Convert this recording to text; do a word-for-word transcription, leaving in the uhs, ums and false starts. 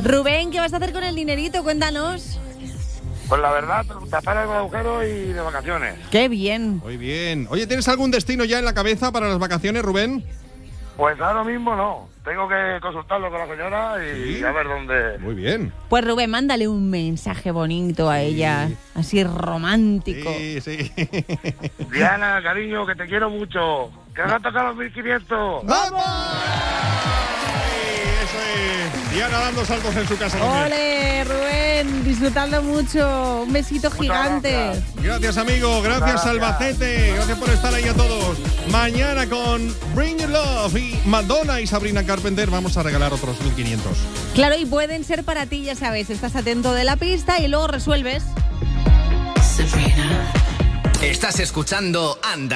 Rubén, ¿qué vas a hacer con el dinerito? Cuéntanos. Pues la verdad, tapar el agujero y de vacaciones. ¡Qué bien! Muy bien. Oye, ¿tienes algún destino ya en la cabeza para las vacaciones, Rubén? Pues ahora mismo no. Tengo que consultarlo con la señora y ¿Sí? a ver dónde... Muy bien. Pues Rubén, mándale un mensaje bonito a ella, así romántico. Sí, sí. Diana, cariño, que te quiero mucho. Que vas a tocar los mil quinientos. ¡Vamos! Ay, eso es. Diana dando saltos en su casa. también. ¡Ole, Rubén! Disfrutando mucho. Un besito Muchas gigante. gracias. Gracias, amigo. Gracias, Gracias. Albacete. Gracias por estar ahí a todos. Mañana con Bring Your Love y Madonna y Sabrina Carpenter vamos a regalar otros mil quinientos. Claro, y pueden ser para ti, ya sabes. Estás atento de la pista y luego resuelves. Estás escuchando Anda.